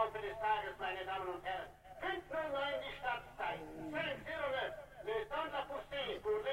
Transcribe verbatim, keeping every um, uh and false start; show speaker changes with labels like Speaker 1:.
Speaker 1: Laufe des Tages, meine Damen und Herren. fünf Uhr neun die Startzeit. cinq null neuf, le temps de la poussée pour